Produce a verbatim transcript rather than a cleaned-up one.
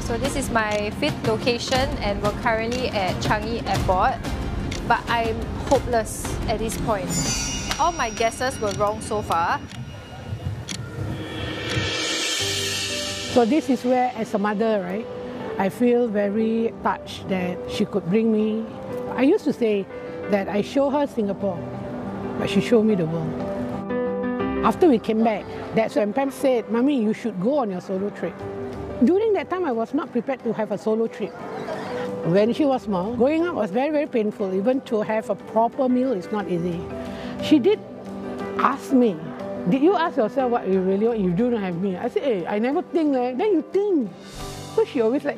So this is my fifth location and we're currently at Changi Airport. But I'm hopeless at this point. All my guesses were wrong so far. So this is where, as a mother, right, I feel very touched that she could bring me. I used to say that I show her Singapore, but she showed me the world. After we came back, that's when Pam said, "Mommy, you should go on your solo trip." During that time, I was not prepared to have a solo trip. When she was small, growing up was very, very painful. Even to have a proper meal is not easy. She did ask me, "Did you ask yourself what you really want? You do not have me." I said, "Hey, I never think like." Then you think. So she always like,